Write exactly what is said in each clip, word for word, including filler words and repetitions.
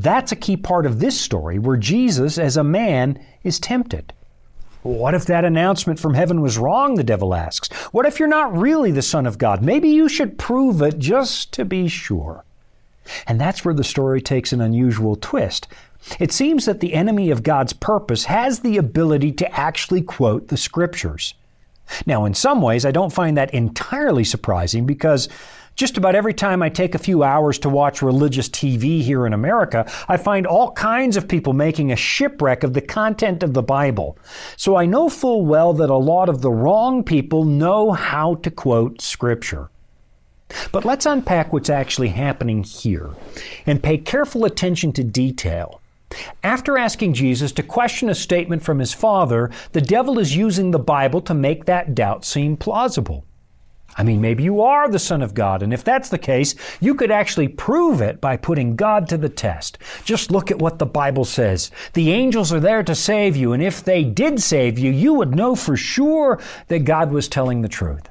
That's a key part of this story where Jesus, as a man, is tempted. What if that announcement from heaven was wrong, the devil asks? What if you're not really the Son of God? Maybe you should prove it just to be sure. And that's where the story takes an unusual twist. It seems that the enemy of God's purpose has the ability to actually quote the Scriptures. Now, in some ways, I don't find that entirely surprising because just about every time I take a few hours to watch religious T V here in America, I find all kinds of people making a shipwreck of the content of the Bible. So I know full well that a lot of the wrong people know how to quote Scripture. But let's unpack what's actually happening here and pay careful attention to detail. After asking Jesus to question a statement from his Father, the devil is using the Bible to make that doubt seem plausible. I mean, maybe you are the Son of God, and if that's the case, you could actually prove it by putting God to the test. Just look at what the Bible says. The angels are there to save you, and if they did save you, you would know for sure that God was telling the truth.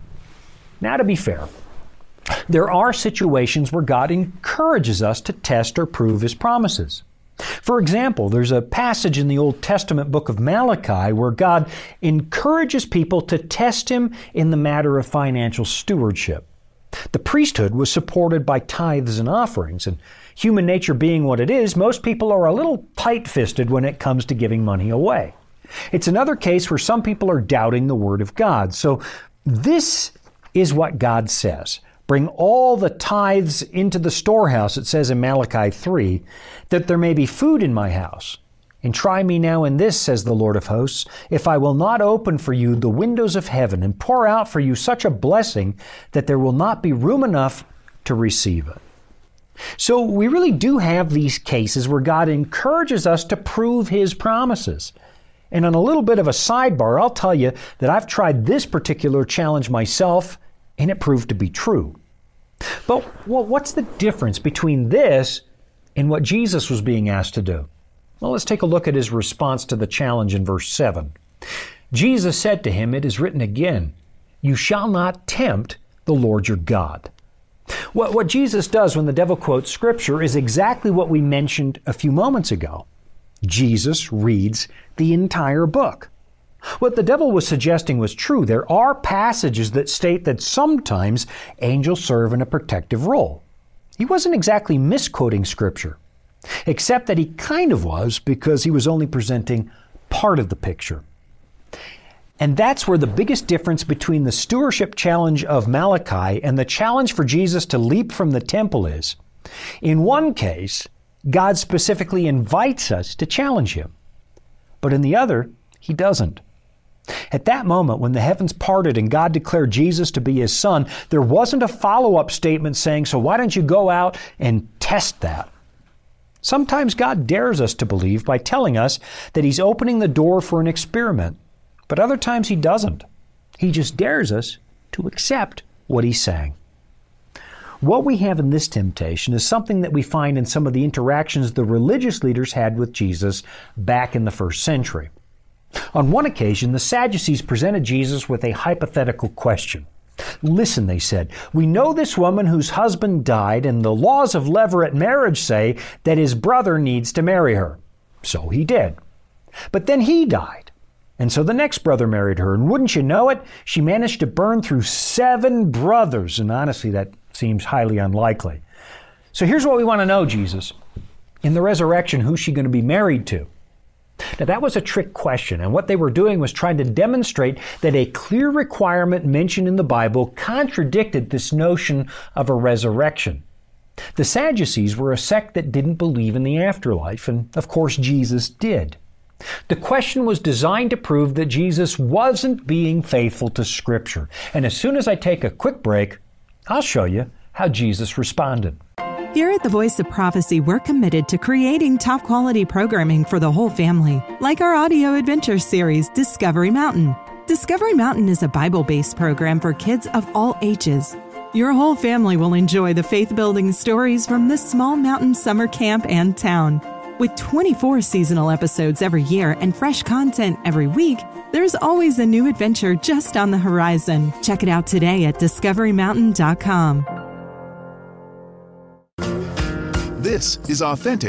Now, to be fair, there are situations where God encourages us to test or prove His promises. For example, there's a passage in the Old Testament book of Malachi where God encourages people to test Him in the matter of financial stewardship. The priesthood was supported by tithes and offerings, and human nature being what it is, most people are a little tight-fisted when it comes to giving money away. It's another case where some people are doubting the Word of God. So this is what God says. Bring all the tithes into the storehouse, it says in Malachi three, that there may be food in my house. And try me now in this, says the Lord of hosts, if I will not open for you the windows of heaven and pour out for you such a blessing that there will not be room enough to receive it. So we really do have these cases where God encourages us to prove His promises. And on a little bit of a sidebar, I'll tell you that I've tried this particular challenge myself, and it proved to be true. But well, what's the difference between this and what Jesus was being asked to do? Well, let's take a look at His response to the challenge in verse seven. Jesus said to him, "It is written again, you shall not tempt the Lord your God." What, what Jesus does when the devil quotes Scripture is exactly what we mentioned a few moments ago. Jesus reads the entire book. What the devil was suggesting was true. There are passages that state that sometimes angels serve in a protective role. He wasn't exactly misquoting Scripture, except that he kind of was because he was only presenting part of the picture. And that's where the biggest difference between the stewardship challenge of Malachi and the challenge for Jesus to leap from the temple is. In one case, God specifically invites us to challenge Him. But in the other, He doesn't. At that moment, when the heavens parted and God declared Jesus to be His Son, there wasn't a follow-up statement saying, so why don't you go out and test that? Sometimes God dares us to believe by telling us that He's opening the door for an experiment, but other times He doesn't. He just dares us to accept what He's saying. What we have in this temptation is something that we find in some of the interactions the religious leaders had with Jesus back in the first century. On one occasion, the Sadducees presented Jesus with a hypothetical question. Listen, they said, we know this woman whose husband died, and the laws of levirate marriage say that his brother needs to marry her. So he did. But then he died. And so the next brother married her, and wouldn't you know it, she managed to burn through seven brothers. And honestly, that seems highly unlikely. So here's what we want to know, Jesus. In the resurrection, who's she going to be married to? Now, that was a trick question, and what they were doing was trying to demonstrate that a clear requirement mentioned in the Bible contradicted this notion of a resurrection. The Sadducees were a sect that didn't believe in the afterlife, and of course Jesus did. The question was designed to prove that Jesus wasn't being faithful to Scripture. And as soon as I take a quick break, I'll show you how Jesus responded. Here at the Voice of Prophecy, we're committed to creating top-quality programming for the whole family, like our audio adventure series, Discovery Mountain. Discovery Mountain is a Bible-based program for kids of all ages. Your whole family will enjoy the faith-building stories from this small mountain summer camp and town. With twenty-four seasonal episodes every year and fresh content every week, there's always a new adventure just on the horizon. Check it out today at discovery mountain dot com. This is Authentic